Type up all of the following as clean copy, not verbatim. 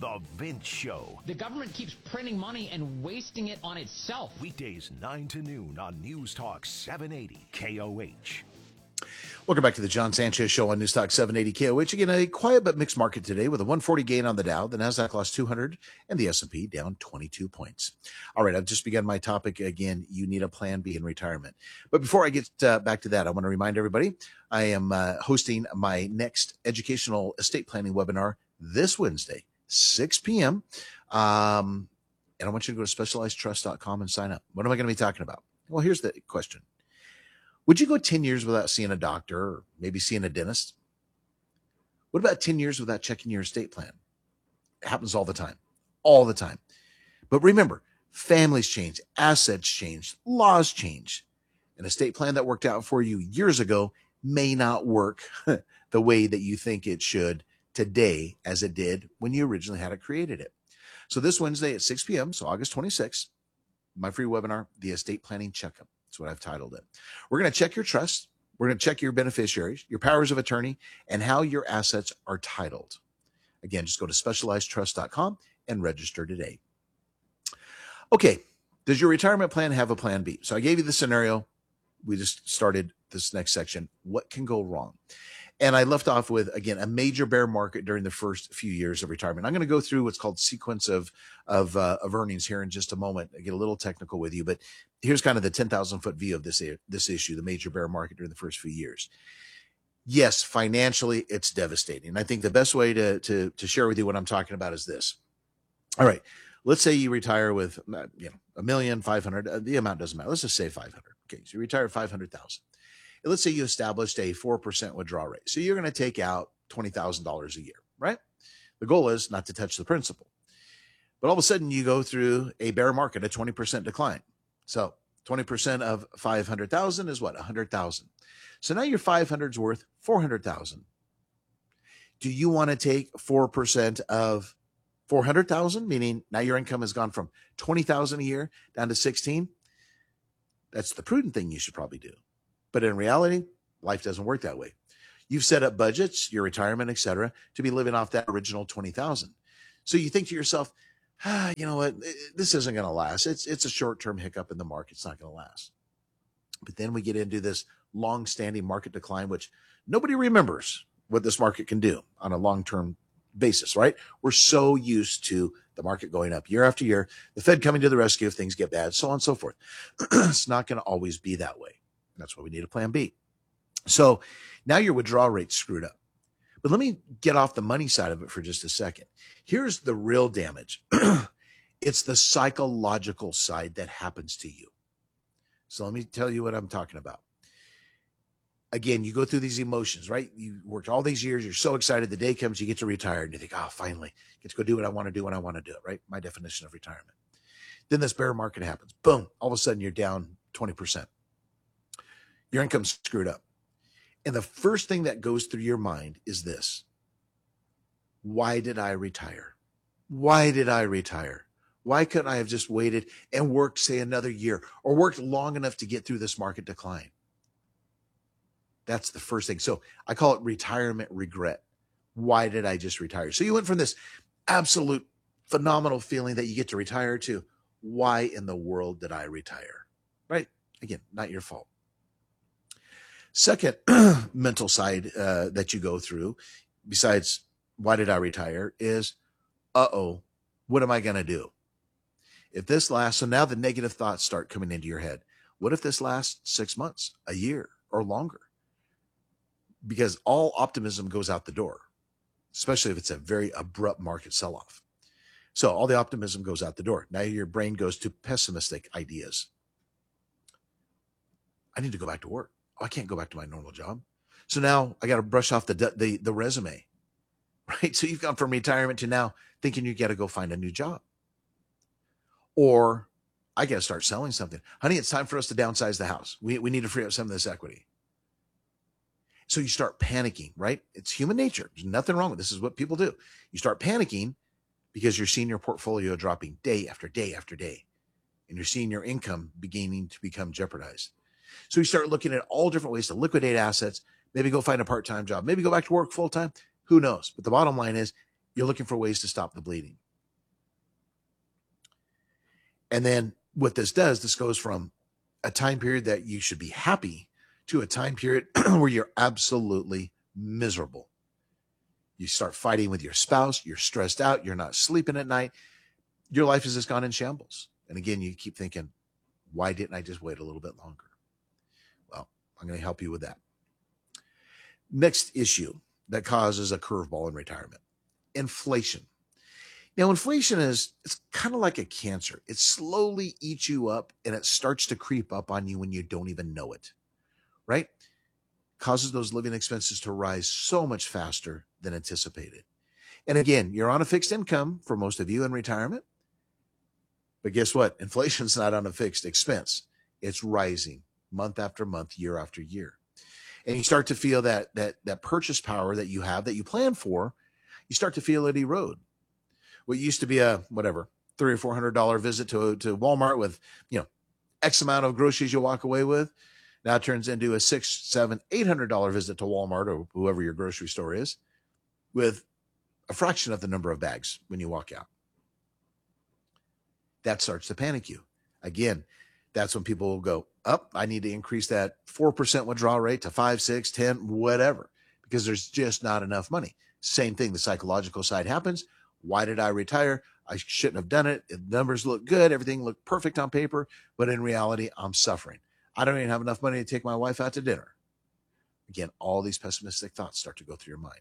The Vince Show. The government keeps printing money and wasting it on itself. Weekdays 9 to noon on News Talk 780 KOH. Welcome back to the John Sanchez Show on News Talk 780 KOH. Again, a quiet but mixed market today with a 140 gain on the Dow. The Nasdaq lost 200 and the S&P down 22 points. All right, I've just begun my topic again. You need a plan B in retirement. But before I get back to that, I want to remind everybody I am hosting my next educational estate planning webinar this Wednesday, 6 p.m. And I want you to go to specializedtrust.com and sign up. What am I going to be talking about? Well, here's the question. Would you go 10 years without seeing a doctor or maybe seeing a dentist? What about 10 years without checking your estate plan? It happens all the time. But remember, families change, assets change, laws change. An estate plan that worked out for you years ago may not work the way that you think it should today as it did when you originally had it created it. So this Wednesday at 6 p.m., so August 26th, my free webinar, The Estate Planning Checkup. That's what I've titled it. We're going to check your trust. We're going to check your beneficiaries, your powers of attorney, and how your assets are titled. Again, just go to specializedtrust.com and register today. Okay, does your retirement plan have a plan B? So I gave you the scenario. We just started this next section. What can go wrong? And I left off with, again, a major bear market during the first few years of retirement. I'm going to go through what's called sequence of earnings here in just a moment. I get a little technical with you, but here's kind of the 10,000-foot view of this issue, the major bear market during the first few years. Yes, financially, it's devastating. And I think the best way to share with you what I'm talking about is this. All right, let's say you retire with, $1,500,000. The amount doesn't matter. Let's just say 500. Okay, so you retire 500,000. Let's say you established a 4% withdrawal rate. So you're going to take out $20,000 a year, right? The goal is not to touch the principal. But all of a sudden you go through a bear market, a 20% decline. So 20% of 500,000 is what? 100,000. So now your 500 is worth 400,000. Do you want to take 4% of 400,000? Meaning now your income has gone from 20,000 a year down to 16. That's the prudent thing you should probably do. But in reality, life doesn't work that way. You've set up budgets, your retirement, et cetera, to be living off that original 20,000. So you think to yourself, you know what, this isn't going to last. It's a short-term hiccup in the market. It's not going to last. But then we get into this long-standing market decline, which nobody remembers what this market can do on a long-term basis, right? We're so used to the market going up year after year, the Fed coming to the rescue if things get bad, so on and so forth. It's not going to always be that way. That's why we need a plan B. So now your withdrawal rate's screwed up. But let me get off the money side of it for just a second. Here's the real damage. It's the psychological side that happens to you. So let me tell you what I'm talking about. Again, you go through these emotions, right? You worked all these years. You're so excited. The day comes, you get to retire and you think, oh, finally, get to go do what I want to do when I want to do it, right? My definition of retirement. Then this bear market happens. Boom. All of a sudden you're down 20%. Your income's screwed up. And the first thing that goes through your mind is this. Why did I retire? Why did I retire? Why couldn't I have just waited and worked, say, another year or worked long enough to get through this market decline? That's the first thing. So I call it retirement regret. Why did I just retire? So you went from this absolute phenomenal feeling that you get to retire to why in the world did I retire? Right? Again, not your fault. Second mental side that you go through, besides why did I retire, is, what am I going to do? If this lasts, so now the negative thoughts start coming into your head. What if this lasts 6 months, a year, or longer? Because all optimism goes out the door, especially if it's a very abrupt market sell-off. So all the optimism goes out the door. Now your brain goes to pessimistic ideas. I need to go back to work. Oh, I can't go back to my normal job. So now I got to brush off the resume, right? So you've gone from retirement to now thinking you got to go find a new job. Or I got to start selling something. Honey, it's time for us to downsize the house. We need to free up some of this equity. So you start panicking, right? It's human nature. There's nothing wrong with this. This is what people do. You start panicking because you're seeing your portfolio dropping day after day after day. And you're seeing your income beginning to become jeopardized. So you start looking at all different ways to liquidate assets, maybe go find a part-time job, maybe go back to work full-time. Who knows? But the bottom line is You're looking for ways to stop the bleeding. And then what this does, this goes from a time period that you should be happy to a time period where you're absolutely miserable. You start fighting with your spouse. You're stressed out. You're not sleeping at night. Your life has just gone in shambles. And again, you keep thinking, why didn't I just wait a little bit longer? Well, I'm going to help you with that. Next issue that causes a curveball in retirement, inflation. Now, inflation it's kind of like a cancer. It slowly eats you up and it starts to creep up on you when you don't even know it, right? Causes those living expenses to rise so much faster than anticipated. And again, you're on a fixed income for most of you in retirement. But guess what? Inflation's not on a fixed expense. It's rising month after month, year after year. And you start to feel that purchase power that you have, that you plan for, you start to feel it erode. What used to be a $300 or $400 visit to Walmart with, X amount of groceries you walk away with, now turns into a $600, $700, $800 visit to Walmart or whoever your grocery store is, with a fraction of the number of bags when you walk out. That starts to panic you. Again, that's when people will go, I need to increase that 4% withdrawal rate to 5, 6, 10, whatever, because there's just not enough money. Same thing, the psychological side happens. Why did I retire? I shouldn't have done it. The numbers look good. Everything looked perfect on paper, but in reality, I'm suffering. I don't even have enough money to take my wife out to dinner. Again, all these pessimistic thoughts start to go through your mind.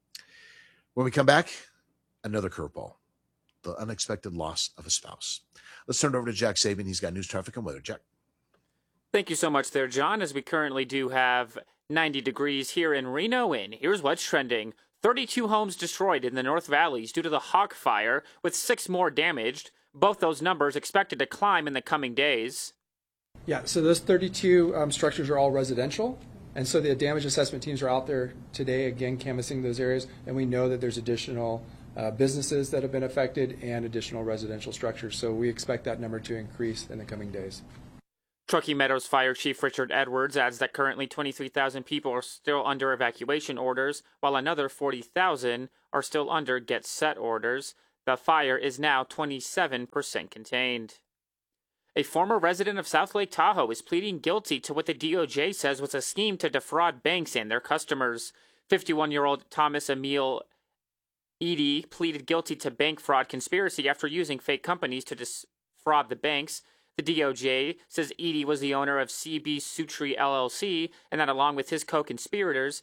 When we come back, another curveball, the unexpected loss of a spouse. Let's turn it over to Jack Sabian. He's got news, traffic, and weather. Jack. Thank you so much there, John, as we currently do have 90 degrees here in Reno, and here's what's trending. 32 homes destroyed in the North Valleys due to the Hawk Fire, with 6 more damaged. Both those numbers expected to climb in the coming days. Yeah, so those 32 structures are all residential, and so the damage assessment teams are out there today, again, canvassing those areas, and we know that there's additional businesses that have been affected and additional residential structures, so we expect that number to increase in the coming days. Truckee Meadows Fire Chief Richard Edwards adds that currently 23,000 people are still under evacuation orders, while another 40,000 are still under get-set orders. The fire is now 27% contained. A former resident of South Lake Tahoe is pleading guilty to what the DOJ says was a scheme to defraud banks and their customers. 51-year-old Thomas Emil Eady pleaded guilty to bank fraud conspiracy after using fake companies to defraud the banks. The DOJ says Eady was the owner of CB Sutri LLC and that along with his co-conspirators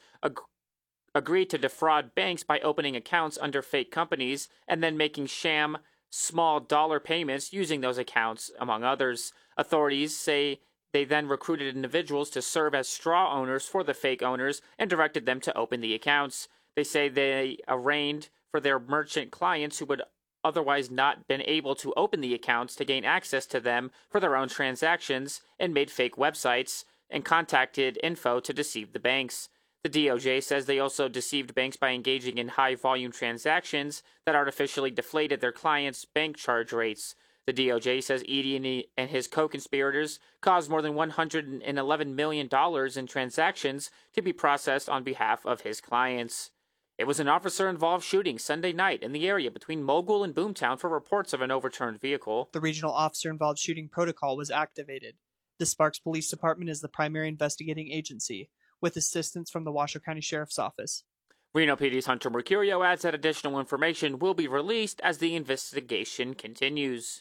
agreed to defraud banks by opening accounts under fake companies and then making sham small dollar payments using those accounts, among others. Authorities say they then recruited individuals to serve as straw owners for the fake owners and directed them to open the accounts. They say they arranged for their merchant clients who would otherwise not been able to open the accounts to gain access to them for their own transactions and made fake websites and contacted info to deceive the banks. The DOJ says they also deceived banks by engaging in high-volume transactions that artificially deflated their clients' bank charge rates. The DOJ says Eady and his co-conspirators caused more than $111 million in transactions to be processed on behalf of his clients. It was an officer-involved shooting Sunday night in the area between Mogul and Boomtown for reports of an overturned vehicle. The regional officer-involved shooting protocol was activated. The Sparks Police Department is the primary investigating agency, with assistance from the Washoe County Sheriff's Office. Reno PD's Hunter Mercurio adds that additional information will be released as the investigation continues.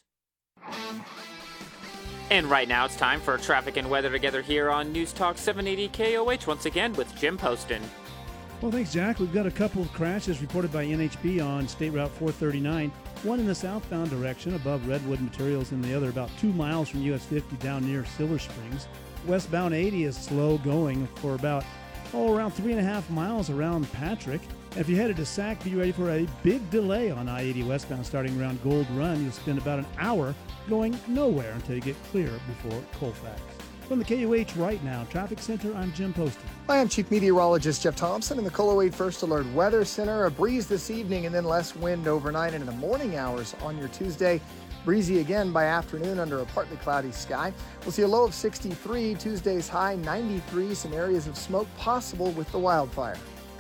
And right now it's time for traffic and weather together here on News Talk 780 KOH, once again with Jim Poston. Well, thanks, Jack. We've got a couple of crashes reported by NHB on State Route 439. One in the southbound direction above Redwood Materials and the other about 2 miles from US 50 down near Silver Springs. Westbound 80 is slow going for about, around 3.5 miles around Patrick. And if you headed to Sac, be ready for a big delay on I-80 westbound starting around Gold Run. You'll spend about an hour going nowhere until you get clear before Colfax. From the KOH Right Now Traffic Center, I'm Jim Poston. Hi, I'm Chief Meteorologist Jeff Thompson in the KOH First Alert Weather Center. A breeze this evening and then less wind overnight and in the morning hours on your Tuesday. Breezy again by afternoon under a partly cloudy sky. We'll see a low of 63, Tuesday's high 93, some areas of smoke possible with the wildfire.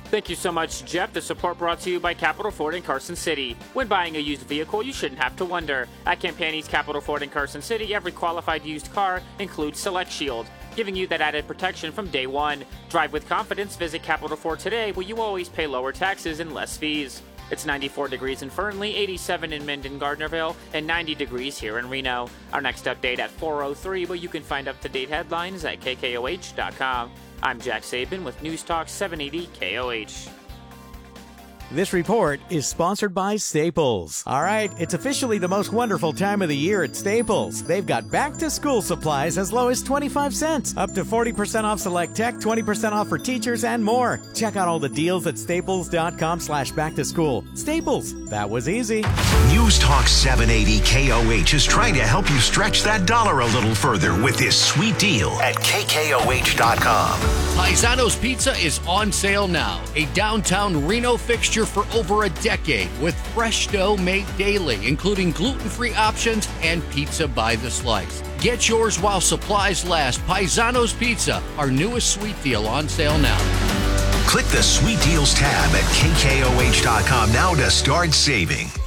Thank you so much, Jeff. The support brought to you by Capital Ford in Carson City. When buying a used vehicle, you shouldn't have to wonder. At Campani's Capital Ford in Carson City, every qualified used car includes Select Shield, giving you that added protection from day one. Drive with confidence. Visit Capital Ford today, where you always pay lower taxes and less fees. It's 94 degrees in Fernley, 87 in Minden, Gardnerville, and 90 degrees here in Reno. Our next update at 4:03, but you can find up-to-date headlines at KKOH.com. I'm Jack Sabin with News Talk 780 KOH. This report is sponsored by Staples. All right, it's officially the most wonderful time of the year at Staples. They've got back-to-school supplies as low as 25 cents, up to 40% off select tech, 20% off for teachers, and more. Check out all the deals at staples.com/back-to-school. Staples, that was easy. News Talk 780 KOH is trying to help you stretch that dollar a little further with this sweet deal at KKOH.com. Paisano's Pizza is on sale now. A downtown Reno fixture for over a decade with fresh dough made daily, including gluten-free options and pizza by the slice. Get yours while supplies last. Paisano's Pizza, our newest sweet deal, on sale now. Click the Sweet Deals tab at KKOH.com now to start saving.